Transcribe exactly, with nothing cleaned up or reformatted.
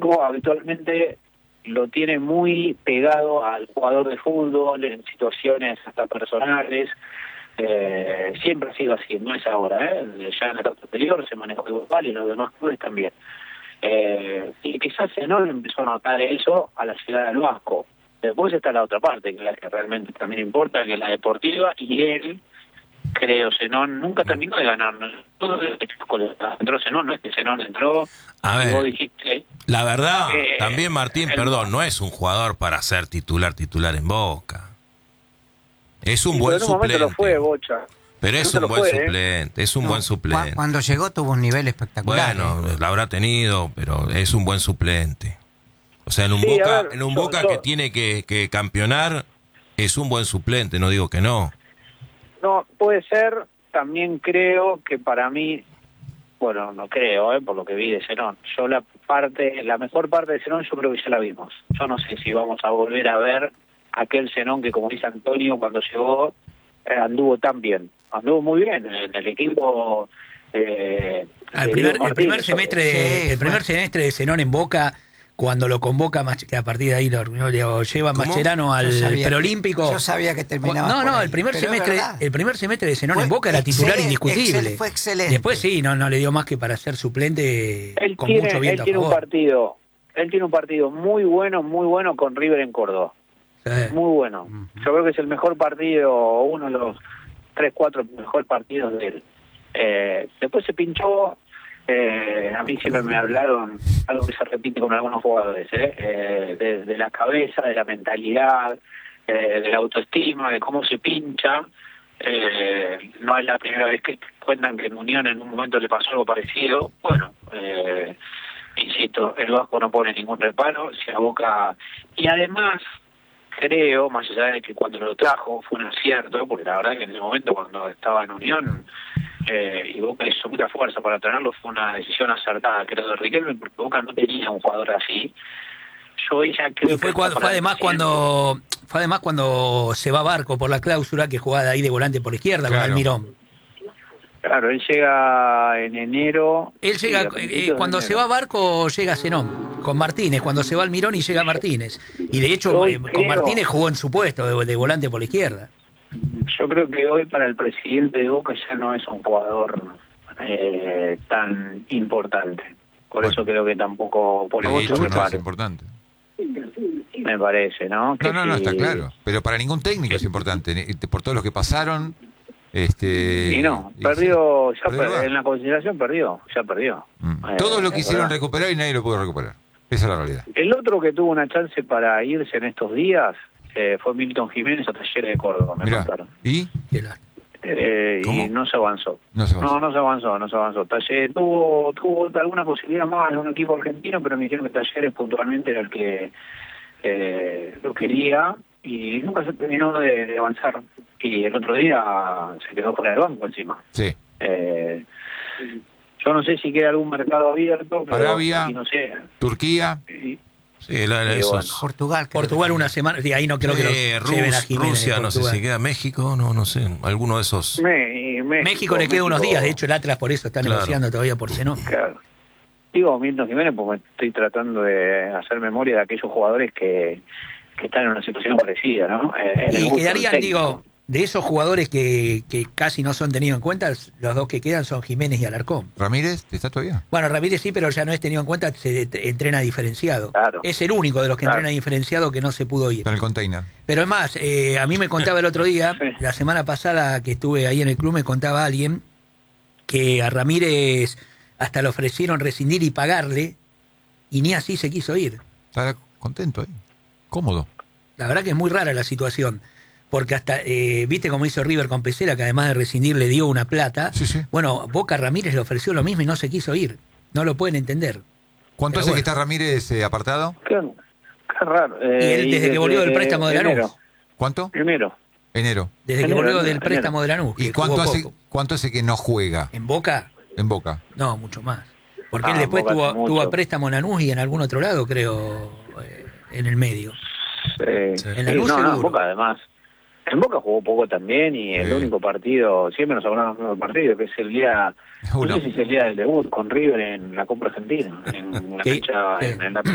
técnico habitualmente lo tiene muy pegado al jugador de fútbol en situaciones hasta personales. Eh, siempre ha sido así, no es ahora, ¿eh? Ya en la etapa anterior se manejó igual y los demás clubes también. Eh, y quizás Zenón empezó a notar eso a la llegada del Vasco. Después está la otra parte, que es la que realmente también importa, que es la deportiva, y él, creo, Zenón nunca terminó de ganar. Todo entró Zenón, no es que Zenón entró, a y ver, vos dijiste... La verdad, eh, también Martín, el, perdón, no es un jugador para ser titular, titular en Boca. Es un sí, buen pero en un momento suplente. lo fue, Bocha. Pero es un buen fue, suplente, es un No, buen suplente. cu- Cuando llegó tuvo un nivel espectacular. Bueno, ¿eh? la habrá tenido, pero es un buen suplente. O sea, en un Sí, Boca, ver, en un yo, Boca yo, que tiene que, que campeonar, es un buen suplente, no digo que no. No, puede ser, también creo que para mí, bueno, no creo, eh, por lo que vi de Zenón, yo la parte, la mejor parte de Zenón yo creo que ya la vimos. Yo no sé si vamos a volver a ver aquel Zenón que, como dice Antonio, cuando llegó eh, anduvo tan bien, anduvo muy bien en el equipo. Eh, el, de primer, Diego el primer Martínez, semestre de, Sí, el primer bueno. semestre de Zenón en Boca, cuando lo convoca, Mas- que a partir de ahí lo, lo- lo lleva ¿Cómo? Mascherano al Yo sabía que- preolímpico. yo sabía que terminaba No, por no, ahí, el primer pero es semestre, verdad. el primer semestre de Zenón Fue en Boca era titular excelente, indiscutible. excel- fue excelente. Después sí, no, no le dio más que para ser suplente él con tiene, mucho él viento a tiene un favor. partido, él tiene un partido muy bueno, muy bueno con River en Córdoba. Sí. Muy bueno. Yo creo que es el mejor partido, uno de los tres, cuatro mejores partidos de él. Eh, después se pinchó, eh, a mí siempre me hablaron, algo que se repite con algunos jugadores, ¿eh? Eh, de, de la cabeza, de la mentalidad, eh, de la autoestima, de cómo se pincha. Eh, no es la primera vez que cuentan que en Unión en un momento le pasó algo parecido. Bueno, eh, insisto, el Vasco no pone ningún reparo, se aboca. Y además, creo, más allá de que cuando lo trajo fue un acierto, porque la verdad que en el momento cuando estaba en Unión eh, y Boca hizo mucha fuerza para traerlo, fue una decisión acertada, creo, de Riquelme, porque Boca no tenía un jugador así. Yo ya creo Y fue, que cuando, fue además cuando fue además cuando se va Barco por la cláusula, que jugaba de ahí de volante por izquierda Claro. con Almirón. Claro, él llega en enero. Él llega, sí, a eh, principios de cuando enero. se va Barco llega Zenón, con Martínez, cuando se va Almirón y llega Martínez. Y de hecho Hoy eh, con creo- Martínez jugó en su puesto de, de volante por la izquierda. Yo creo que hoy para el presidente de Boca ya no es un jugador eh, tan importante. Por Bueno. eso creo que tampoco pone De mucho hecho, no es reparo. importante. Me parece, ¿no? Que No, no, no, si- está claro. Pero para ningún técnico es importante. Ni- Por todos los que pasaron. Este, Y no, y perdió, sí, ya perdió per- lugar. en la consideración perdió, ya perdió. Mm. Eh, Todos lo es quisieron verdad. recuperar y nadie lo pudo recuperar. Esa es la realidad. El otro que tuvo una chance para irse en estos días eh, fue Milton Jiménez a Talleres de Córdoba, me Mirá, contaron. ¿y? Que la- Eh, y ¿Cómo? no se avanzó. No se avanzó. No, no se avanzó, no se avanzó. Talleres tuvo, tuvo alguna posibilidad más de un equipo argentino, pero me dijeron que Talleres puntualmente era el que eh, lo quería y nunca se terminó de, de avanzar. Y el otro día se quedó fuera del banco encima. Sí. Eh, yo no sé si queda algún mercado abierto, pero Arabia. y no sé. Turquía. Y- Sí, la- la- Sí, esos- bueno. Portugal. creo Portugal que una semana, y ahí no creo que lo Eh, lleven a Rus- Jiménez de Rusia, no sé Portugal. si queda México, no, no sé, alguno de esos. Me- y México, México le queda unos México- días, de hecho el Atlas por eso está Claro. negociando todavía por Zenón. Claro. Digo Milton Jiménez porque estoy tratando de hacer memoria de aquellos jugadores que, que están en una situación parecida, ¿no? Eh, en el Y gusto quedarían, del técnico. digo, de esos jugadores que, que casi no son tenidos en cuenta, los dos que quedan son Jiménez y Alarcón. ¿Ramírez? ¿Está todavía? Bueno, Ramírez sí, pero ya no es tenido en cuenta, se t- entrena diferenciado. Claro. Es el único de los que Claro. entrena diferenciado que no se pudo ir. Está en el container. Pero es más, eh, a mí me contaba el otro día, Sí. la semana pasada que estuve ahí en el club, me contaba alguien que a Ramírez hasta le ofrecieron rescindir y pagarle, y ni así se quiso ir. Está contento ahí. Cómodo. La verdad que es muy rara la situación, porque hasta, eh, viste cómo hizo River con Pesela, que además de rescindir le dio una plata. Sí, sí. Bueno, Boca a Ramírez le ofreció lo mismo y no se quiso ir. No lo pueden entender. ¿Cuánto Pero hace bueno. que está Ramírez eh, apartado? Qué, qué raro. Y Eh, él desde que volvió del préstamo de enero, Lanús. ¿cuánto? Enero. Enero. Desde que Enero, volvió enero, del préstamo de Lanús. ¿Y que cuánto jugó hace, poco. cuánto hace que no juega ¿En Boca? en Boca? No, mucho más. Porque Ah, él después Boca tuvo, hace mucho. tuvo a préstamo en Lanús y en algún otro lado, creo, eh, en el medio. Eh, Sí. sí, En Lanús no, no, en seguro. Boca además. En Boca jugó poco también y el Sí. único partido, siempre nos hablamos del partido, que es el día, no Uno. sé si es el día del debut con River en la Copa Argentina, en la Sí, cancha, sí. en, en la